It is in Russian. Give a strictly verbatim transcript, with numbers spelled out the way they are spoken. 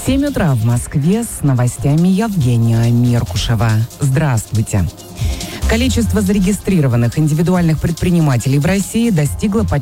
семь утра в Москве, с новостями Евгения Меркушева. Здравствуйте. Количество зарегистрированных индивидуальных предпринимателей в России достигло почти